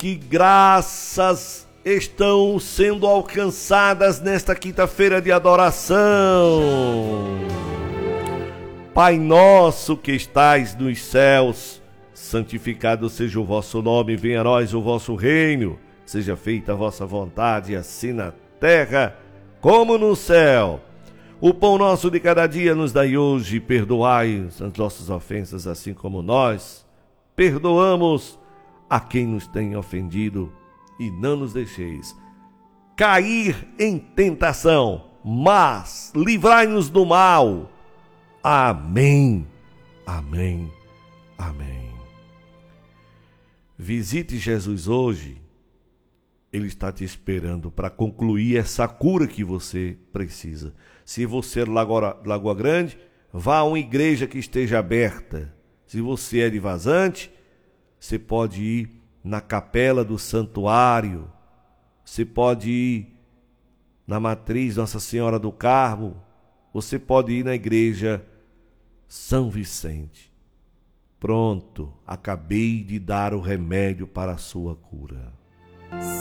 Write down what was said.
Que graças estão sendo alcançadas nesta quinta-feira de adoração. Pai nosso que estais nos céus, santificado seja o vosso nome, venha a nós o vosso reino, seja feita a vossa vontade, assim na terra como no céu. O pão nosso de cada dia nos dai hoje, perdoai as nossas ofensas, assim como nós perdoamos a quem nos tem ofendido, e não nos deixeis cair em tentação, mas livrai-nos do mal. Amém, amém, amém. Visite Jesus hoje. Ele está te esperando para concluir essa cura que você precisa. Se você é de Lagoa Grande, vá a uma igreja que esteja aberta. Se você é de Vazante, você pode ir na capela do santuário. Você pode ir na matriz Nossa Senhora do Carmo. Você pode ir na igreja São Vicente. Pronto, acabei de dar o remédio para a sua cura.